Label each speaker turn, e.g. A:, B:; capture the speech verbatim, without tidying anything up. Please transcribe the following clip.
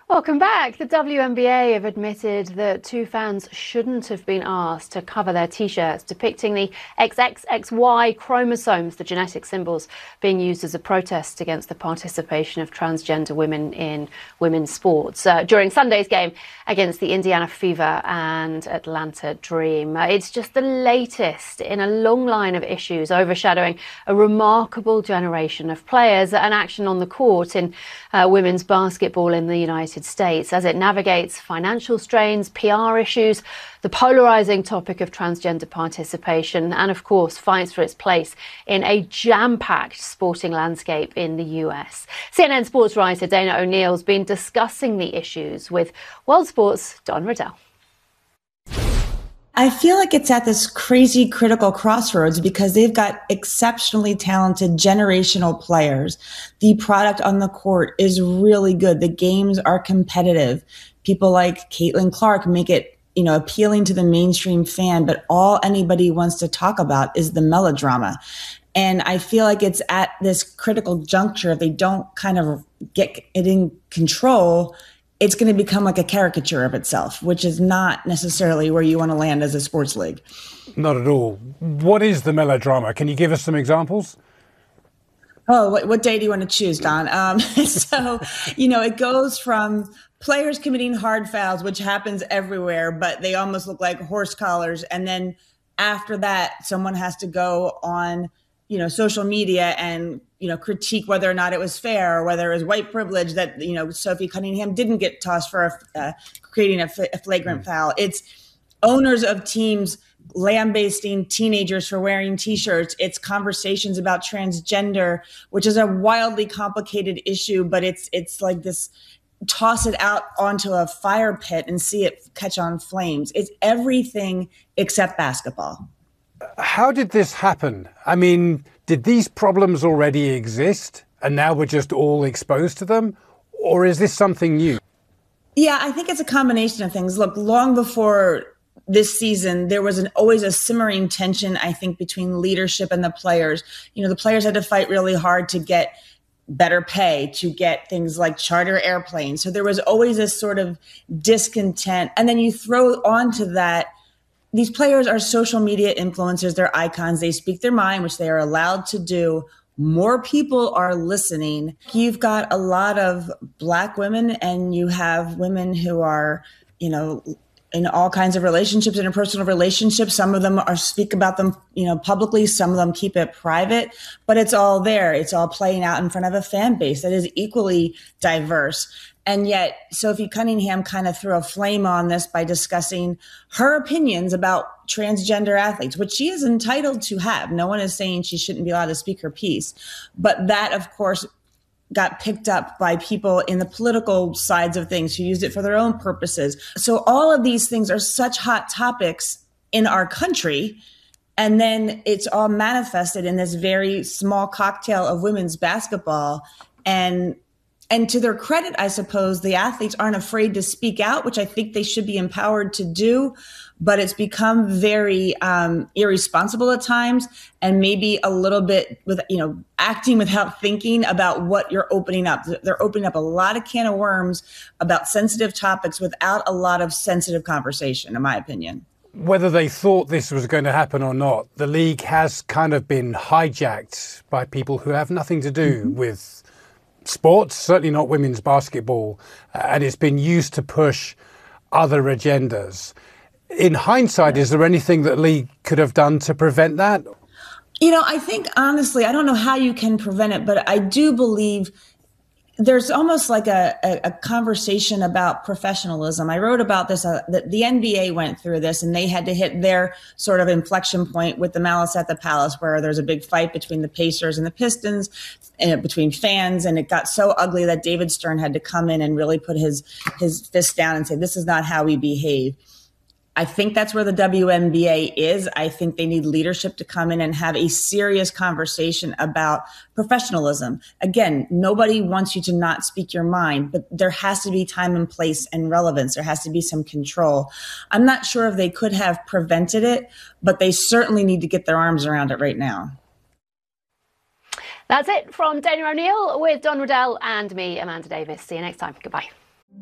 A: Welcome back. The W N B A have admitted that two fans shouldn't have been asked to cover their T-shirts depicting the X X X Y chromosomes, the genetic symbols being used as a protest against the participation of transgender women in women's sports uh, during Sunday's game against the Indiana Fever and Atlanta Dream. Uh, it's just the latest in a long line of issues overshadowing a remarkable generation of players and action on the court in uh, women's basketball in the United States as it navigates financial strains, P R issues, the polarizing topic of transgender participation, and of course fights for its place in a jam-packed sporting landscape in the U S. C N N sports writer Dana O'Neill's been discussing the issues with World Sports' Don Riddell.
B: I feel like it's at this crazy critical crossroads because they've got exceptionally talented generational players. The product on the court is really good. The games are competitive. People like Caitlin Clark make it, you know, appealing to the mainstream fan, but all anybody wants to talk about is the melodrama. And I feel like it's at this critical juncture. If they don't kind of get it in control, it's going to become like a caricature of itself, which is not necessarily where you want to land as a sports league.
C: Not at all. What is the melodrama? Can you give us some examples?
B: Oh, what, what day do you want to choose, Don? Um, so, you know, it goes from players committing hard fouls, which happens everywhere, but they almost look like horse collars. And then after that, someone has to go on, you know, social media and, you know, critique whether or not it was fair or whether it was white privilege that, you know, Sophie Cunningham didn't get tossed for a, uh, creating a, a flagrant mm. foul. It's owners of teams lambasting teenagers for wearing T-shirts. It's conversations about transgender, which is a wildly complicated issue, but it's it's like this toss it out onto a fire pit and see it catch on flames. It's everything except basketball.
C: How did this happen? I mean, did these problems already exist and now we're just all exposed to them? Or is this something new?
B: Yeah, I think it's a combination of things. Look, long before this season, there was an, always a simmering tension, I think, between leadership and the players. You know, the players had to fight really hard to get better pay, to get things like charter airplanes. So there was always this sort of discontent. And then you throw onto that, these players are social media influencers. They're icons. They speak their mind, which they are allowed to do. More people are listening. You've got a lot of Black women and you have women who are, you know, in all kinds of relationships, interpersonal relationships. Some of them are speak about them, you know, publicly. Some of them keep it private, but it's all there. It's all playing out in front of a fan base that is equally diverse. And yet Sophie Cunningham kind of threw a flame on this by discussing her opinions about transgender athletes, which she is entitled to have. No one is saying she shouldn't be allowed to speak her piece. But that, of course, got picked up by people in the political sides of things who used it for their own purposes. So all of these things are such hot topics in our country. And then it's all manifested in this very small cocktail of women's basketball. And And to their credit, I suppose, the athletes aren't afraid to speak out, which I think they should be empowered to do. But it's become very um, irresponsible at times and maybe a little bit with, you know, acting without thinking about what you're opening up. They're opening up a lot of can of worms about sensitive topics without a lot of sensitive conversation, in my opinion.
C: Whether they thought this was going to happen or not, the league has kind of been hijacked by people who have nothing to do mm-hmm. with sports, certainly not women's basketball, and it's been used to push other agendas. In hindsight, is there anything that league could have done to prevent that?
B: You know, I think, honestly, I don't know how you can prevent it, but I do believe there's almost like a, a, a conversation about professionalism. I wrote about this, uh, the, the N B A went through this and they had to hit their sort of inflection point with the Malice at the Palace, where there's a big fight between the Pacers and the Pistons, and between fans. And it got so ugly that David Stern had to come in and really put his, his fist down and say, this is not how we behave. I think that's where the W N B A is. I think they need leadership to come in and have a serious conversation about professionalism. Again, nobody wants you to not speak your mind, but there has to be time and place and relevance. There has to be some control. I'm not sure if they could have prevented it, but they certainly need to get their arms around it right now.
A: That's it from Dana O'Neill with Don Riddell and me, Amanda Davis. See you next time. Goodbye.